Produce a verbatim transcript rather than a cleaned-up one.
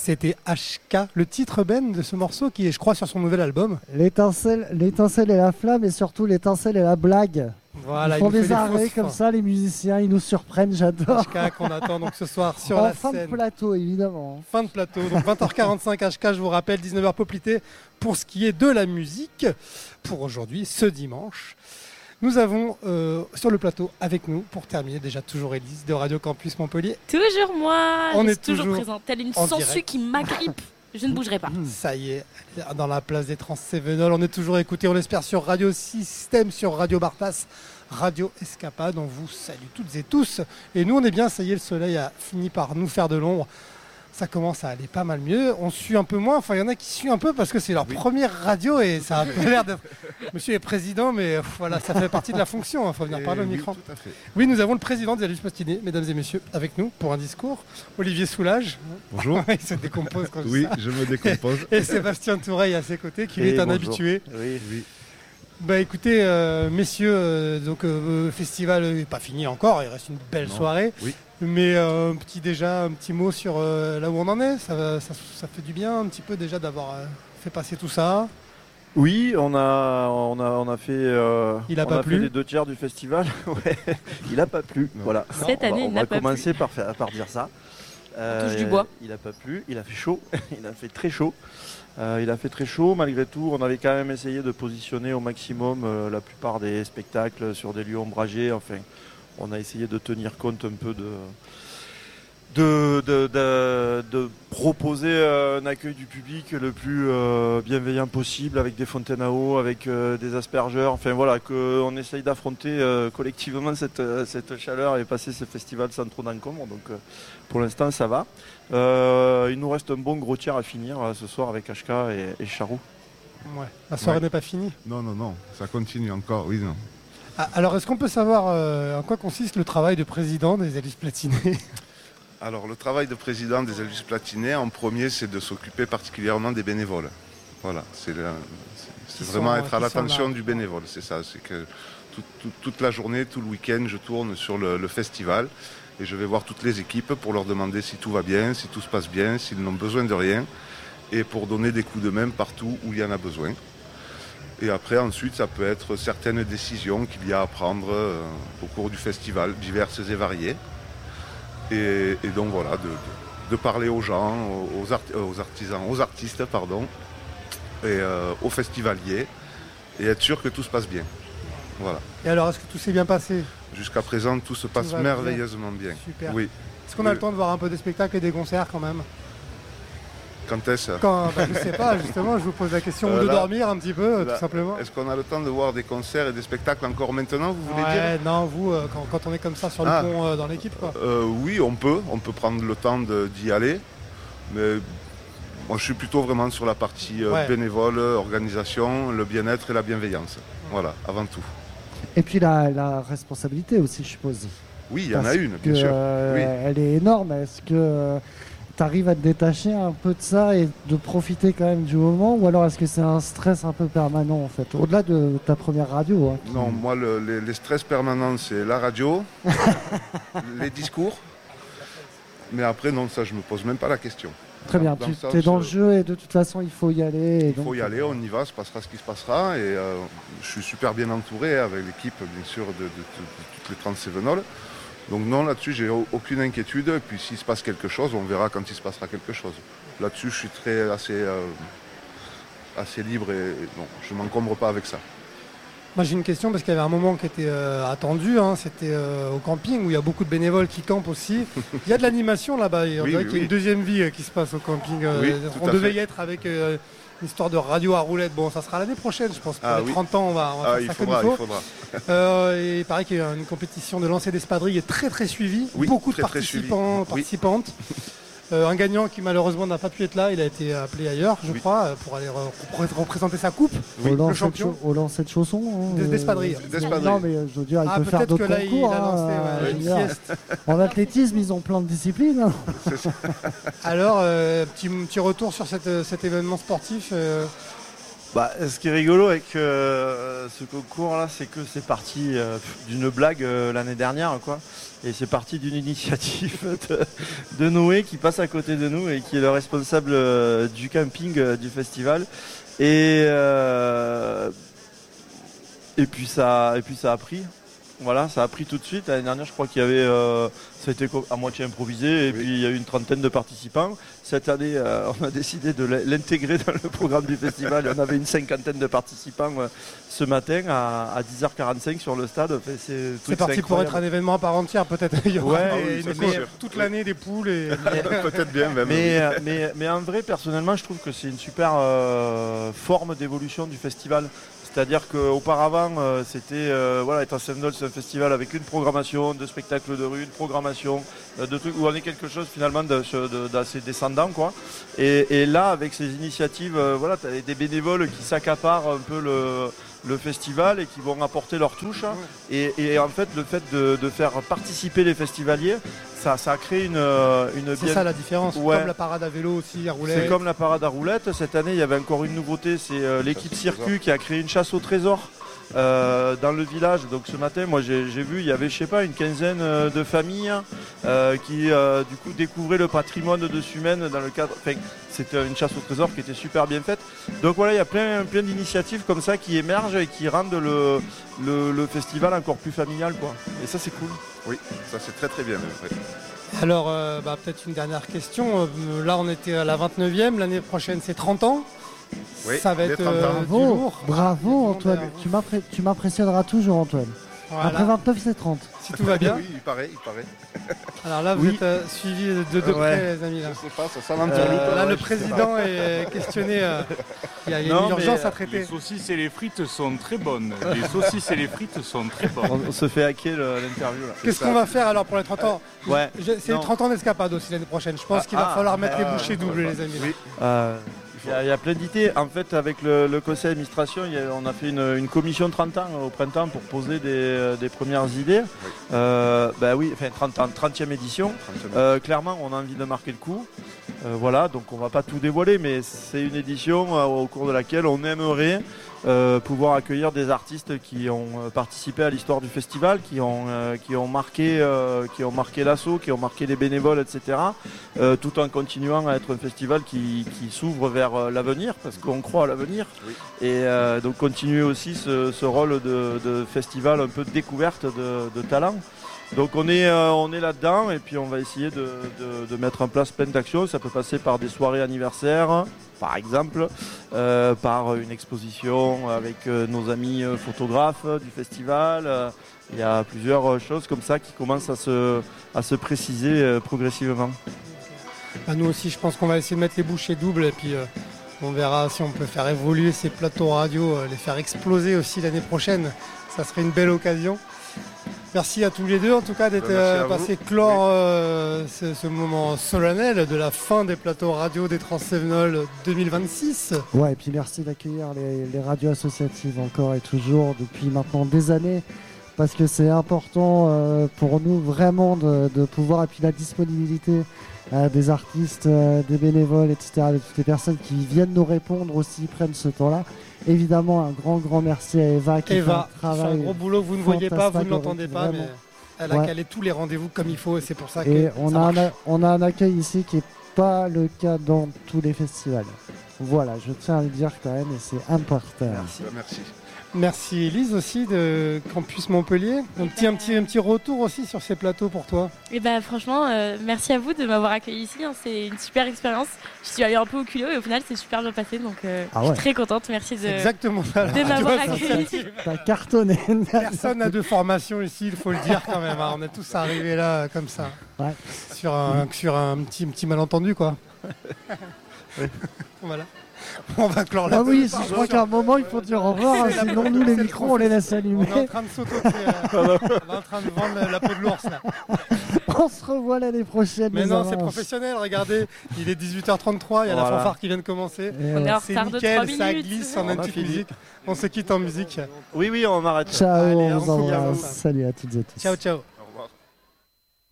C'était H K, le titre Ben de ce morceau qui est, je crois, sur son nouvel album. L'étincelle, l'étincelle et la flamme, et surtout l'étincelle et la blague. Voilà, ils font il des arrêts fausses comme fins. ça, les musiciens, ils nous surprennent, j'adore. H K qu'on attend donc ce soir sur en la fin scène. de plateau, évidemment. Fin de plateau, donc vingt heures quarante-cinq H K, je vous rappelle, dix-neuf heures Poplité pour ce qui est de la musique. Pour aujourd'hui, ce dimanche. Nous avons euh, sur le plateau avec nous, pour terminer, déjà toujours Élise de Radio Campus Montpellier. Toujours moi, On je est suis toujours toujours présente, telle une en sangsue direct. qui m'agrippe. Je ne bougerai pas. Ça y est, dans la place des Trans-Cévenol, on est toujours écouté, on l'espère, sur Radio Système, sur Radio Bartas, Radio Escapade. On vous salue toutes et tous. Et nous, on est bien, ça y est, le soleil a fini par nous faire de l'ombre. Ça commence à aller pas mal mieux. On suit un peu moins. Enfin, il y en a qui suivent un peu parce que c'est leur oui. première radio et ça a l'air d'être. Monsieur est président, mais pff, voilà, ça fait partie de la fonction. Il faut venir et parler au oui, micro. Tout à fait. Oui, nous avons le président des Alus Pastiné, mesdames et messieurs, avec nous pour un discours. Olivier Soulage. Bonjour. Il se décompose quand je Oui, dis ça. je me décompose. Et Sébastien Toureil à ses côtés, qui est un bonjour. habitué. Oui, oui. Bah écoutez, euh, messieurs, euh, donc euh, le festival n'est pas fini encore, il reste une belle Non. soirée. Oui. Mais euh, un petit déjà, un petit mot sur euh, là où on en est. Ça, va- ça, ça fait du bien un petit peu déjà d'avoir euh, fait passer tout ça. Oui, on a, on a, on a fait, euh, Il a on pas a plu. fait les deux tiers du festival. Ouais, il a pas plu. Non. Voilà. Cette on année, va, il on n'a va pas commencer par, faire- par dire ça. touche du bois. Il a pas plu. Il a fait chaud. Il a fait très chaud. Euh, il a fait très chaud. Malgré tout, on avait quand même essayé de positionner au maximum euh, la plupart des spectacles sur des lieux ombragés. Enfin, on a essayé de tenir compte un peu de. De, de, de, de proposer euh, un accueil du public le plus euh, bienveillant possible, avec des fontaines à eau, avec euh, des aspergeurs, enfin voilà, qu'on essaye d'affronter euh, collectivement cette, euh, cette chaleur et passer ce festival sans trop d'encombre. Donc euh, pour l'instant ça va. Euh, il nous reste un bon gros tiers à finir euh, ce soir avec H K et, et Charroux. Ouais. La soirée Ouais. n'est pas finie. Non, non, non, ça continue encore, oui, non. Ah, alors est-ce qu'on peut savoir euh, en quoi consiste le travail de président des Alus Patinés? Alors, le travail de président des Alus Patinés, en premier, c'est de s'occuper particulièrement des bénévoles. Voilà, c'est le- c'est- c'est Qui vraiment sont- être à qui sont l'attention là. du bénévole, c'est ça. C'est que tout- tout- toute la journée, tout le week-end, je tourne sur le, le festival et je vais voir toutes les équipes pour leur demander si tout va bien, si tout se passe bien, s'ils n'ont besoin de rien et pour donner des coups de main partout où il y en a besoin. Et après, ensuite, ça peut être certaines décisions qu'il y a à prendre euh, au cours du festival, diverses et variées. Et, et donc voilà, de, de- de parler aux gens, aux, art- aux artisans, aux artistes, pardon, et euh, aux festivaliers, et être sûr que tout se passe bien. Voilà. Et alors, est-ce que tout s'est bien passé? Jusqu'à présent, tout se passe va bien. merveilleusement bien. Super. Oui. Est-ce qu'on a Oui. le temps de voir un peu des spectacles et des concerts quand même? Quand est-ce Quand, bah, je sais pas, justement, je vous pose la question Euh, de là- dormir un petit peu, là, tout simplement. Est-ce qu'on a le temps de voir des concerts et des spectacles encore maintenant, vous voulez Ouais, dire non, vous, euh, quand, quand on est comme ça sur le Ah. pont euh, dans l'équipe, quoi. Euh, Oui, on peut. On peut prendre le temps de- d'y aller. Mais moi, je suis plutôt vraiment sur la partie euh, Ouais. bénévole, organisation, le bien-être et la bienveillance. Voilà, avant tout. Et puis la, la responsabilité aussi, je suppose. Oui, il y en a Parce une, que, bien sûr. euh, Oui. Elle est énorme. Est-ce que tu arrives à te détacher un peu de ça et de profiter quand même du moment, ou alors est-ce que c'est un stress un peu permanent en fait, au-delà de ta première radio, hein, qui- Non, moi, le- les, les stress permanents, c'est la radio, les discours. Mais après, non, ça, je me pose même pas la question. Très bien, Dans tu le sens, es dans le euh, jeu et de toute façon il faut y aller. et Il donc, faut y aller, on y va, se passera ce qui se passera. Et euh, je suis super bien entouré avec l'équipe, bien sûr, de, de- de- de toutes les trente-Cévenols. Donc non, là-dessus, j'ai au- aucune inquiétude. Et puis s'il se passe quelque chose, on verra quand il se passera quelque chose. Là-dessus, je suis très assez, euh, assez libre et, et non, je ne m'encombre pas avec ça. Moi j'ai une question parce qu'il y avait un moment qui était euh, attendu, hein, c'était euh, au camping où il y a beaucoup de bénévoles qui campent aussi. Il y a de l'animation là-bas, et on Oui, dirait oui, qu'il y a oui. une deuxième vie euh, qui se passe au camping. euh, Oui, on tout à devait fait. y être avec euh, une histoire de radio à roulette. Bon, ça sera l'année prochaine, je pense. Pour Ah les oui. trente ans, on va, on va Ah, faire il ça faudra, comme il il faut. faudra. Euh, et il paraît qu'il y a une compétition de lancer d'espadrilles est très très suivie. Oui, beaucoup très, de très suivie. participants, Oui. participantes. Euh, un gagnant qui malheureusement n'a pas pu être là, il a été appelé ailleurs, je Oui. crois, euh, pour aller re- repr- représenter sa coupe. au, lancer de champion. cha- au lancer de chaussons. hein, Des- euh, d'espadrilles. D'espadrilles. Non, mais euh, je veux dire, il Ah, peut faire peut-être d'autres que là, il concours. a lancé hein, ouais, euh, une je veux dire. sieste. En athlétisme, ils ont plein de disciplines. hein. Alors, euh, petit, petit retour sur cette, cet événement sportif. euh, Bah, ce qui est rigolo avec euh, ce concours-là, c'est que c'est parti euh, d'une blague euh, l'année dernière, quoi. Et c'est parti d'une initiative de, de Noé qui passe à côté de nous et qui est le responsable euh, du camping euh, du festival. Et, euh, et, puis ça, et puis ça a pris. Voilà, ça a pris tout de suite. L'année dernière, je crois qu'il y avait, euh, ça a été à moitié improvisé, et oui. Puis il y a eu une trentaine de participants. Cette année, euh, on a décidé de l'intégrer dans le programme du festival. On avait une cinquantaine de participants euh, ce matin à, à dix heures quarante-cinq sur le stade. Enfin, c'est c'est parti pour être un événement à part entière, peut-être. Il y aura ouais, des, oui, des, des, toute l'année des poules. Et... peut-être bien même. Mais, mais, mais en vrai, personnellement, je trouve que c'est une super euh, forme d'évolution du festival. C'est-à-dire qu'auparavant, euh, c'était euh, voilà, être à Sevenol, c'est un festival avec une programmation de spectacles de rue, une programmation euh, de trucs où on est quelque chose finalement d'assez descendant, quoi. Et, et là, avec ces initiatives, euh, voilà, tu as des bénévoles qui s'accaparent un peu le, le festival et qui vont apporter leur touche. Hein. Et, et en fait, le fait de, de faire participer les festivaliers, ça, ça a créé une, une c'est bien... ça la différence, ouais. Comme la parade à vélo aussi, à roulette. C'est comme la parade à roulettes. Cette année, il y avait encore une nouveauté, c'est euh, l'équipe Circuit qui a créé une chasse au trésor euh, dans le village. Donc ce matin, moi j'ai vu, il y avait, je sais pas, une quinzaine euh, de familles euh, qui euh, du coup découvraient le patrimoine de Sumène dans le cadre. Enfin, c'était une chasse au trésor qui était super bien faite. Donc voilà, il y a plein, plein d'initiatives comme ça qui émergent et qui rendent le, le, le festival encore plus familial, quoi. Et ça, c'est cool. Oui, ça c'est très très bien. Même, ouais. Alors, euh, bah, peut-être une dernière question. Euh, là, on était à la vingt-neuvième. L'année prochaine, c'est trente ans. Oui, ça va être euh, bravo, du lourd. bravo Antoine. Tu m'impressionneras toujours, Antoine. Voilà. Après vingt-neuf, c'est trente. Si tout va bien. Oui, il paraît, il paraît. Alors là, vous oui. êtes euh, suivis de, de, de ouais. près, les amis. Là, je sais pas, ça sent un euh, là le président est questionné. Euh, il y a, il y a non, une urgence à traiter. Les saucisses et les frites sont très bonnes. Les saucisses et les frites sont très bonnes. On, on se fait hacker l'interview. Qu'est-ce qu'on va faire alors pour les trente ans? ouais. C'est les trente ans d'escapade aussi l'année prochaine. Je pense ah, qu'il va ah, falloir mettre ah, les bouchées doubles, les amis. Oui. Euh, Il y, a, il y a plein d'idées. En fait, avec le, le conseil d'administration, on a fait une, une commission trente ans au printemps pour poser des, des premières idées. Oui. Euh, ben oui, enfin trente ans, trentième édition. Euh, clairement, on a envie de marquer le coup. Euh, voilà, donc on ne va pas tout dévoiler, mais c'est une édition euh, au cours de laquelle on aimerait euh, pouvoir accueillir des artistes qui ont participé à l'histoire du festival, qui ont, euh, qui ont marqué, euh, qui ont marqué l'assaut, qui ont marqué les bénévoles, et cetera. Euh, tout en continuant à être un festival qui, qui s'ouvre vers euh, l'avenir, parce qu'on croit à l'avenir. Oui. Et euh, donc continuer aussi ce, ce rôle de, de festival un peu de découverte de, de talents. Donc on est, euh, on est là-dedans et puis on va essayer de, de, de mettre en place plein d'actions. Ça peut passer par des soirées anniversaires, par exemple, euh, par une exposition avec euh, nos amis euh, photographes du festival. Euh, il y a plusieurs choses comme ça qui commencent à se, à se préciser euh, progressivement. Bah nous aussi, je pense qu'on va essayer de mettre les bouchées doubles et puis euh, on verra si on peut faire évoluer ces plateaux radio, euh, les faire exploser aussi l'année prochaine. Ça serait une belle occasion. Merci à tous les deux en tout cas d'être euh, passés clore oui. euh, ce, ce moment solennel de la fin des plateaux radio des Trans-Cévenol deux mille vingt-six. Ouais, et puis merci d'accueillir les, les radios associatives encore et toujours depuis maintenant des années, parce que c'est important euh, pour nous vraiment de, de pouvoir, et puis la disponibilité euh, des artistes, euh, des bénévoles, et cetera, de toutes les personnes qui viennent nous répondre aussi, prennent ce temps-là. Évidemment, un grand, grand merci à Eva qui Eva, fait un travail un gros boulot que vous ne voyez pas, vous ne l'entendez pas, vraiment. Mais elle a ouais. calé tous les rendez-vous comme il faut et c'est pour ça que et on ça a, marche. un, on a un accueil ici qui n'est pas le cas dans tous les festivals. Voilà, je tiens à le dire quand même et c'est important. Merci. Merci. Merci Elise aussi de Campus Montpellier. Un petit, un, petit, un petit retour aussi sur ces plateaux pour toi. Et bah, franchement, euh, merci à vous de m'avoir accueilli ici. Hein. C'est une super expérience. Je suis allée un peu au culot et au final, c'est super bien passé. Donc, euh, ah ouais. je suis très contente. Merci de, exactement ça, de m'avoir accueilli. T'as cartonné. Personne n'a de formation ici, il faut le dire quand même. Hein. On est tous arrivés là comme ça. Ouais. Sur, un, sur un, petit, un petit malentendu, quoi. Oui. Voilà. On va clore la Ah oui, je crois qu'à un moment il faut dire au revoir, hein, sinon nous les micros on les laisse allumer. On est en train de s'auto-tirer, on est en train de vendre la, la peau de l'ours là. On se revoit l'année prochaine. Mais non, c'est professionnel, regardez, il est dix-huit heures trente-trois, il y a voilà. la fanfare qui vient de commencer. On est en retard de trois minutes. Ça glisse en une petite musique. On se quitte en musique. Oui, oui, on arrête. Ciao, Allez, on vous embrasse. Salut à toutes et tous. Ciao, ciao.